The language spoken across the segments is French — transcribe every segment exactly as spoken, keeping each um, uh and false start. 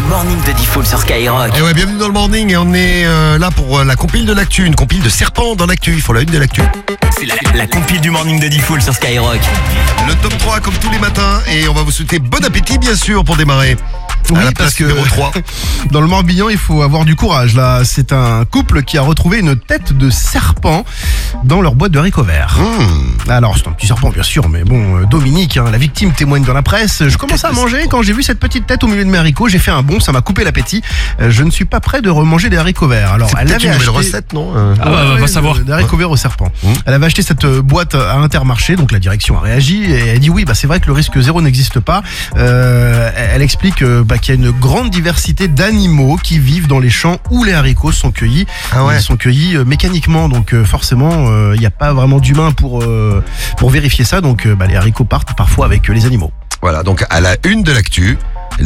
morning de Diffoul sur Skyrock. Et ouais, bienvenue dans le morning et on est euh, là pour euh, la compile de l'actu, une compile de serpents dans l'actu, il faut la une de l'actu. C'est la, la compile du morning de Diffoul sur Skyrock. Le top trois comme tous les matins et on va vous souhaiter bon appétit bien sûr pour démarrer. Oui, à la parce place que numéro trois. dans le Morbihan, il faut avoir du courage. Là, c'est un couple qui a retrouvé une tête de serpent dans leur boîte de haricots verts. Mmh. Alors, c'est un petit serpent, bien sûr, mais bon, euh, Dominique, hein, la victime, témoigne dans la presse. Je commençais à manger quand j'ai vu cette petite tête au milieu de mes haricots. J'ai fait un bond, ça m'a coupé l'appétit. Euh, je ne suis pas prêt de remanger des haricots verts. Alors, C'est elle peut-être avait une nouvelle acheté... recette, non euh, Ah ouais, ouais, va savoir. Des haricots verts au serpent. Mmh. Elle avait acheté cette euh, boîte à Intermarché, donc la direction a réagi et elle dit oui, bah c'est vrai que le risque zéro n'existe pas. Euh, elle explique euh, bah, qu'il y a une grande diversité d'animaux qui vivent dans les champs où les haricots sont cueillis. Ah ouais. Ils sont cueillis euh, mécaniquement, donc euh, forcément euh, il n'y a pas vraiment d'humain pour euh, pour vérifier ça. Donc euh, bah, les haricots partent parfois avec euh, les animaux. Voilà, donc à la une de l'actu,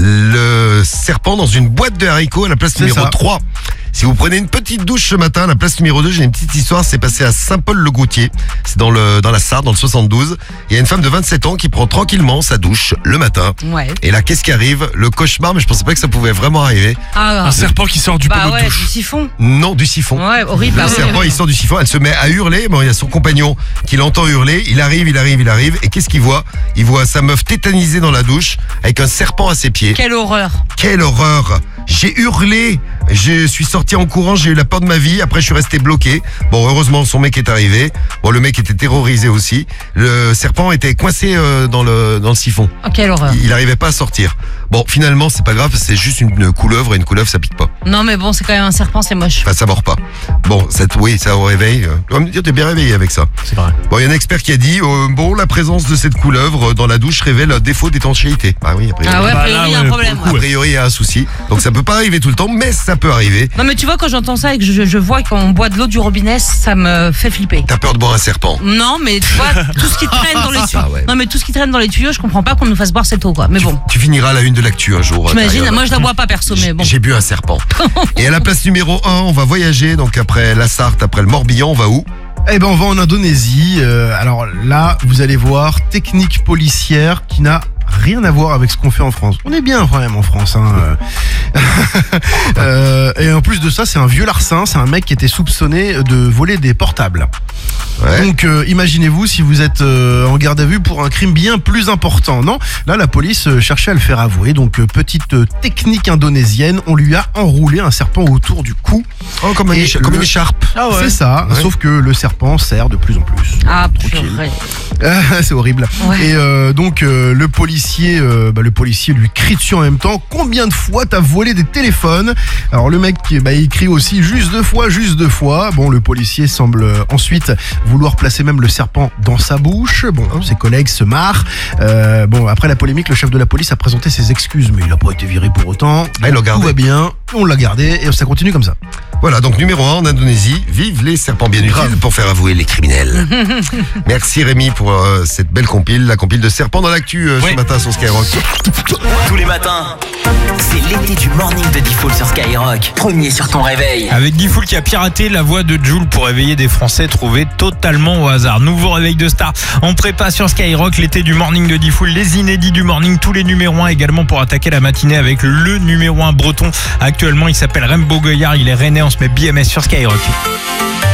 le serpent dans une boîte de haricots à la place C'est numéro ça. trois. Si vous prenez une petite douche ce matin, à la place numéro deux, j'ai une petite histoire, c'est passé à Saint-Paul-le-Goutier. C'est dans le dans la Sarre, dans le soixante-douze. Il y a une femme de vingt-sept ans qui prend tranquillement sa douche le matin. Ouais. Et là, qu'est-ce qui arrive? Le cauchemar, mais je pensais pas que ça pouvait vraiment arriver. Ah, Un serpent qui sort du bah pommeau ouais, de du douche. siphon. Non, du siphon. Ouais, horrible. Le Ah ouais, serpent, ouais. il sort du siphon, elle se met à hurler. Bon, il y a son compagnon qui l'entend hurler. Il arrive, il arrive, il arrive. Et qu'est-ce qu'il voit? Il voit sa meuf tétanisée dans la douche avec un serpent à ses pieds. Quelle horreur. Quelle horreur! J'ai hurlé, je suis sorti en courant, j'ai eu la peur de ma vie, après je suis resté bloqué. Bon, heureusement son mec est arrivé. Bon, le mec était terrorisé aussi. Le serpent était coincé euh, dans le dans le siphon. Oh, quelle horreur. Il n'arrivait pas à sortir. Bon, finalement, c'est pas grave, c'est juste une couleuvre et une couleuvre ça pique pas. Non, mais bon, c'est quand même un serpent, c'est moche. Enfin, ça mord pas. Bon, ça, oui, ça au réveil. euh, Tu vas me dire, t'es bien réveillé avec ça. C'est vrai. Bon, il y a un expert qui a dit, euh, bon, la présence de cette couleuvre dans la douche révèle un défaut d'étanchéité. Ah oui, après. Ah ouais, a Bah priori, là, il y a un ouais, problème. pour le A ouais. priori, il y a un souci. Donc ça peut pas arriver tout le temps, mais ça peut arriver. Non, mais tu vois, quand j'entends ça et que je, je vois qu'on boit de l'eau du robinet, ça me fait flipper. T'as peur de boire un serpent. Non, mais tu vois, tout ce qui traîne dans les tuyaux. Ah ouais. Non, mais tout ce qui traîne dans les tuyaux, je comprends pas qu'on nous fasse boire cette eau, quoi. Mais bon, Tu finiras à la une de l'actu un jour. j'imagine. T'arrives. Moi, je la bois pas perso, mais bon. J'ai bu un serpent. Et à la place numéro un, on va voyager. Donc après la Sarthe, après le Morbihan, on va où? Eh ben on va en Indonésie. Euh, alors là, vous allez voir, technique policière qui n'a rien à voir avec ce qu'on fait en France. On est bien quand même en France. Hein. euh, et en plus de ça, c'est un vieux larcin. C'est un mec qui était soupçonné de voler des portables. Ouais. Donc euh, imaginez-vous si vous êtes euh, en garde à vue pour un crime bien plus important. Non, là la police euh, cherchait à le faire avouer. Donc euh, petite euh, technique indonésienne, on lui a enroulé un serpent autour du cou. Oh, comme, un Et écha- comme le- une écharpe. C'est ça, Ouais. sauf que le serpent serre de plus en plus. Ah, Tranquille. purée. Ah, c'est horrible. Ouais. Et euh, donc euh, le policier, euh, bah, le policier lui crie dessus en même temps. Combien de fois t'as volé des téléphones? Alors le mec, bah, il crie aussi juste deux fois, juste deux fois. Bon, le policier semble euh, ensuite vouloir placer même le serpent dans sa bouche. Bon, ses collègues se marrent. Euh, bon, après la polémique, le chef de la police a présenté ses excuses, mais il n'a pas été viré pour autant. Ah, ils l'ont Tout gardé. va bien, on l'a gardé et ça continue comme ça. Voilà, donc numéro un en Indonésie, vive les serpents bien utiles Grave. pour faire avouer les criminels. Merci Rémi pour euh, cette belle compile, la compile de serpents dans l'actu euh, ce Oui. matin sur Skyrock. Tous les matins, c'est l'été du morning de Diffoul sur Skyrock. Premier sur ton réveil. Avec Diffoul qui a piraté la voix de Jul pour réveiller des Français trouvés totalement au hasard. Nouveau réveil de star en prépa sur Skyrock, l'été du morning de Diffoul, les inédits du morning, tous les numéros un également pour attaquer la matinée avec le numéro un breton. Actuellement, il s'appelle Rembo Goyard, il est rennais, on se met B M S sur Skyrock.